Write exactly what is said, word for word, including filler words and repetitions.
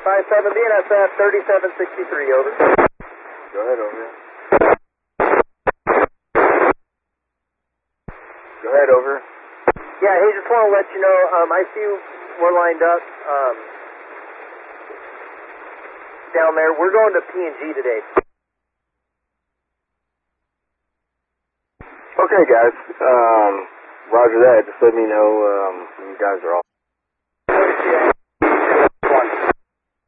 five seven B N S F thirty-seven sixty-three, over. Go ahead, over. Go ahead, over. Yeah, hey, just want to let you know, um, I see we're lined up um, down there. We're going to P and G today. Okay, guys. Um, roger that. Just let me know um, when you guys are all